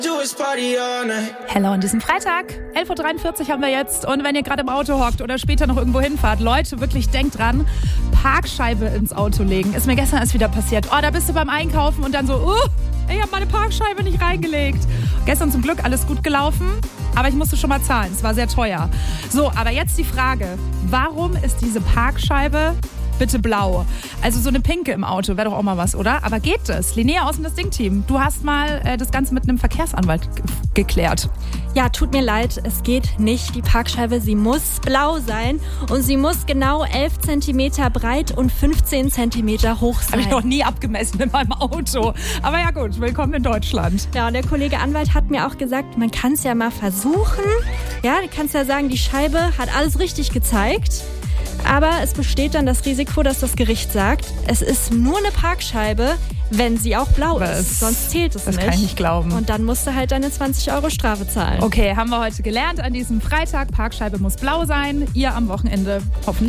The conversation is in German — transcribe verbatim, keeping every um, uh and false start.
Hello an diesem Freitag, elf Uhr dreiundvierzig haben wir jetzt. Und wenn ihr gerade im Auto hockt oder später noch irgendwo hinfahrt, Leute, wirklich denkt dran, Parkscheibe ins Auto legen. Ist mir gestern erst wieder passiert. Oh, da bist du beim Einkaufen und dann so, uh, ich habe meine Parkscheibe nicht reingelegt. Gestern zum Glück alles gut gelaufen, aber ich musste schon mal zahlen. Es war sehr teuer. So, aber jetzt die Frage, warum ist diese Parkscheibe bitte blau? Also so eine pinke im Auto wäre doch auch mal was, oder? Aber geht das? Linnea aus dem Das Ding-Team, du hast mal äh, das Ganze mit einem Verkehrsanwalt g- geklärt. Ja, tut mir leid, es geht nicht. Die Parkscheibe, sie muss blau sein und sie muss genau elf Zentimeter breit und fünfzehn Zentimeter hoch sein. Habe ich noch nie abgemessen in meinem Auto. Aber ja gut, willkommen in Deutschland. Ja, und der Kollege Anwalt hat mir auch gesagt, man kann es ja mal versuchen. Ja, du kannst ja sagen, die Scheibe hat alles richtig gezeigt. Aber es besteht dann das Risiko, dass das Gericht sagt, es ist nur eine Parkscheibe, wenn sie auch blau Aber ist. es- Sonst zählt es das nicht. kann ich nicht glauben. Und dann musst du halt deine zwanzig Euro Strafe zahlen. Okay, haben wir heute gelernt an diesem Freitag. Parkscheibe muss blau sein. Ihr am Wochenende hoffentlich